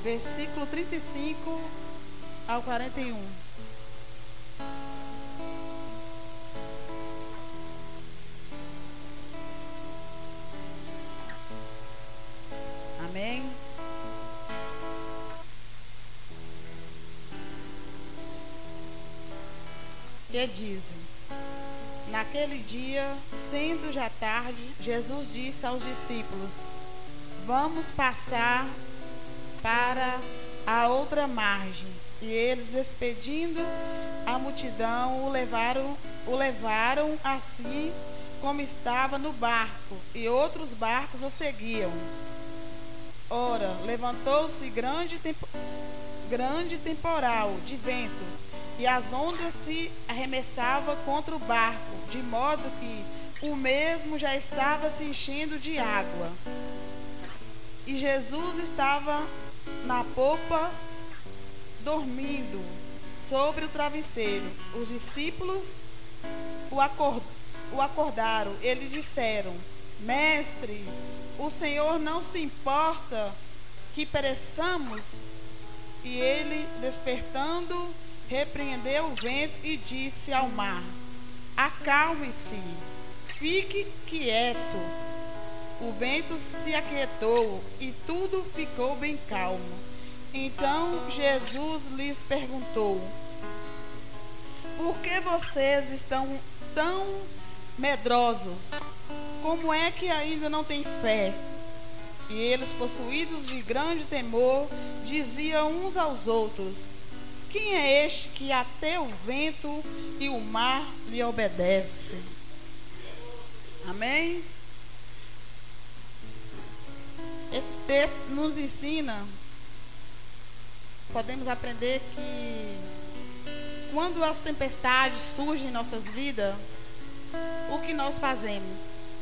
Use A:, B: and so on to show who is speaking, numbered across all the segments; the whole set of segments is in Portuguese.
A: versículo 35 ao 41. Amém? Que dizem: naquele dia, sendo já tarde, Jesus disse aos discípulos: vamos passar para a outra margem. E eles, despedindo a multidão, o levaram assim como estava no barco, e outros barcos o seguiam. Ora, levantou-se grande temporal de vento, e as ondas se arremessavam contra o barco, de modo que o mesmo já estava se enchendo de água. E Jesus estava na popa, dormindo sobre o travesseiro. Os discípulos o acordaram. Eles disseram: Mestre, o Senhor não se importa que pereçamos? E ele, despertando, repreendeu o vento e disse ao mar: acalme-se, fique quieto. O vento se aquietou e tudo ficou bem calmo. Então Jesus lhes perguntou: por que vocês estão tão medrosos? Como é que ainda não têm fé? E eles, possuídos de grande temor, diziam uns aos outros: quem é este que até o vento e o mar lhe obedecem? Amém? Esse texto nos ensina, podemos aprender que quando as tempestades surgem em nossas vidas, o que nós fazemos?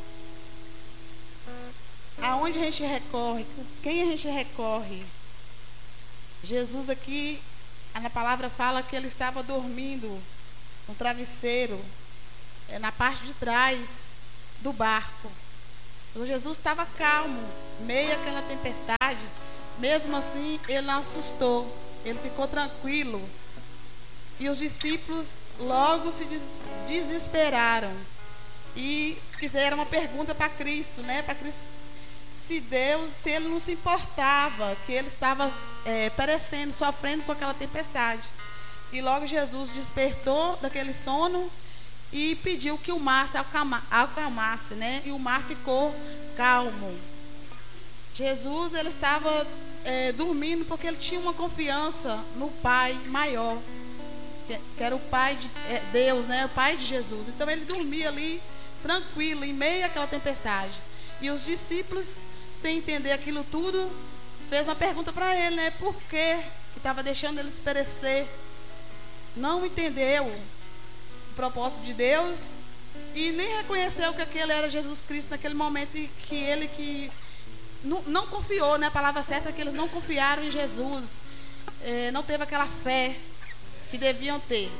A: Aonde a gente recorre? Com quem a gente recorre? Jesus aqui, na palavra fala que ele estava dormindo no travesseiro, na parte de trás do barco. Então, Jesus estava calmo, meio àquela tempestade. Mesmo assim, ele não assustou, ele ficou tranquilo. E os discípulos logo se desesperaram e fizeram uma pergunta para Cristo, né? Para Cristo, se ele não se importava, que ele estava perecendo, sofrendo com aquela tempestade. E logo Jesus despertou daquele sono e pediu que o mar se acalmasse, né? E o mar ficou calmo. Jesus, ele estava dormindo porque ele tinha uma confiança no Pai maior, que era o Pai de Deus, né? O Pai de Jesus. Então ele dormia ali tranquilo em meio àquela tempestade. E os discípulos, sem entender aquilo tudo, fez uma pergunta para ele, né? Por que estava deixando eles perecer? Não entendeu o propósito de Deus e nem reconheceu que aquele era Jesus Cristo naquele momento, e que não confiou, né? A palavra certa é que eles não confiaram em Jesus, não teve aquela fé que deviam ter.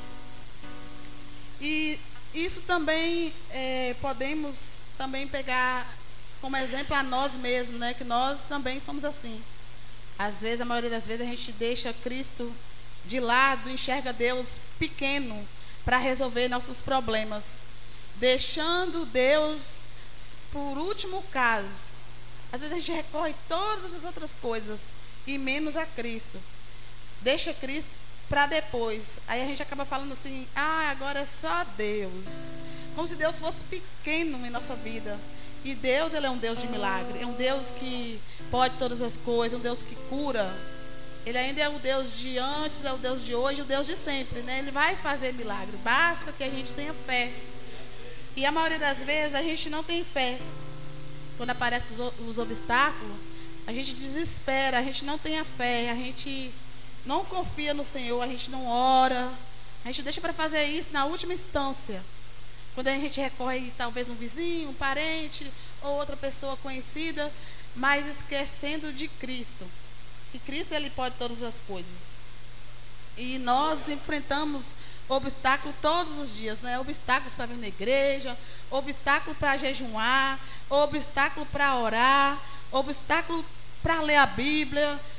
A: E isso também podemos também pegar como exemplo a nós mesmos, né? Que nós também somos assim. Às vezes, a maioria das vezes, a gente deixa Cristo de lado, enxerga Deus pequeno para resolver nossos problemas, deixando Deus por último caso. Às vezes a gente recorre a todas as outras coisas e menos a Cristo. Deixa Cristo para depois. Aí a gente acaba falando assim: agora é só Deus. Como se Deus fosse pequeno em nossa vida. E Deus, ele é um Deus de milagre. É um Deus que pode todas as coisas, um Deus que cura. Ele ainda é o Deus de antes, é o Deus de hoje, o Deus de sempre, né? Ele vai fazer milagre. Basta que a gente tenha fé. E a maioria das vezes a gente não tem fé. Quando aparecem os obstáculos, a gente desespera, a gente não tem a fé, a gente não confia no Senhor, a gente não ora, a gente deixa para fazer isso na última instância. Quando a gente recorre talvez um vizinho, um parente ou outra pessoa conhecida, mas esquecendo de Cristo. Que Cristo, ele pode todas as coisas. E nós enfrentamos obstáculos todos os dias, né? Obstáculos para vir na igreja, obstáculo para jejuar, obstáculo para orar, obstáculo para ler a Bíblia.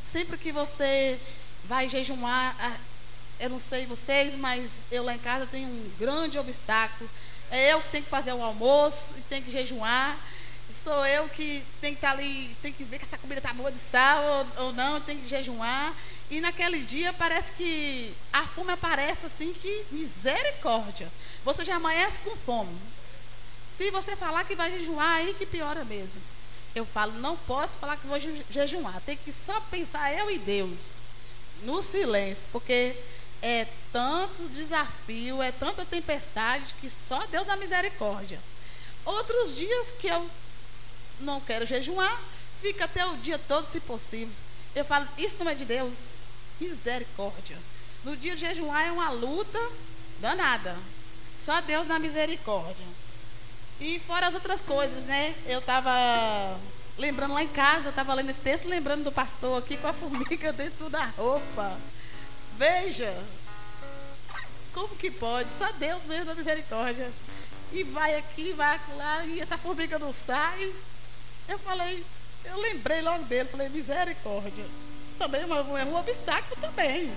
A: Sempre que você vai jejuar, eu não sei vocês, mas eu lá em casa tenho um grande obstáculo. É eu que tenho que fazer o almoço e tenho que jejuar. Sou eu que tenho que estar ali, tenho que ver que essa comida está boa de sal ou não, eu tenho que jejuar. E naquele dia parece que a fome aparece assim, que misericórdia. Você já amanhece com fome. Se você falar que vai jejuar, aí que piora mesmo. Eu falo, não posso falar que vou jejuar. Tem que só pensar eu e Deus, no silêncio, porque é tanto desafio, é tanta tempestade que só Deus dá misericórdia. Outros dias que eu não quero jejuar, fica até o dia todo, se possível. Eu falo, isso não é de Deus, misericórdia. No dia de jejuar é uma luta danada. Só Deus dá misericórdia. E fora as outras coisas, né? Eu estava lembrando lá em casa, eu estava lendo esse texto, lembrando do pastor aqui com a formiga dentro da roupa. Veja, como que pode? Só Deus mesmo dá misericórdia. E vai aqui, vai lá, e essa formiga não sai. Eu lembrei logo dele, falei, misericórdia. Também é um obstáculo também.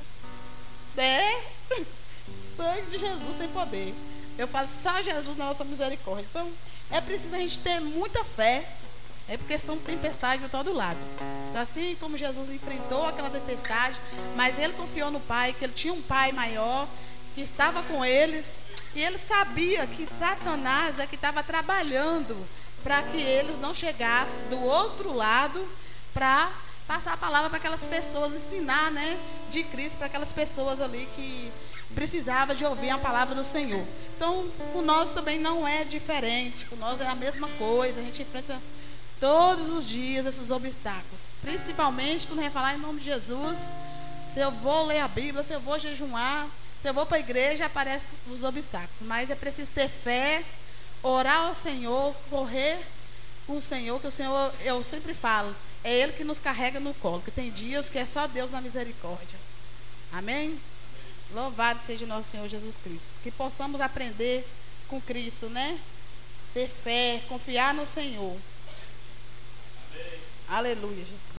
A: É, sangue de Jesus tem poder. Eu falo, só Jesus na nossa misericórdia. Então, é preciso a gente ter muita fé. É porque são tempestades de todo lado. Então, assim como Jesus enfrentou aquela tempestade, mas ele confiou no Pai, que ele tinha um Pai maior, que estava com eles. E ele sabia que Satanás é que estava trabalhando para que eles não chegassem do outro lado para passar a palavra para aquelas pessoas, ensinar, né, de Cristo para aquelas pessoas ali que precisava de ouvir a palavra do Senhor. Então, com nós também não é diferente, com nós é a mesma coisa, a gente enfrenta todos os dias esses obstáculos, principalmente quando a gente vai falar em nome de Jesus. Se eu vou ler a Bíblia, se eu vou jejuar, se eu vou para a igreja, aparecem os obstáculos, mas é preciso ter fé, orar ao Senhor, correr com o Senhor, que o Senhor, eu sempre falo, é Ele que nos carrega no colo, que tem dias que é só Deus na misericórdia. Amém? Louvado seja o nosso Senhor Jesus Cristo. Que possamos aprender com Cristo, né? Ter fé, confiar no Senhor. Amém. Aleluia, Jesus.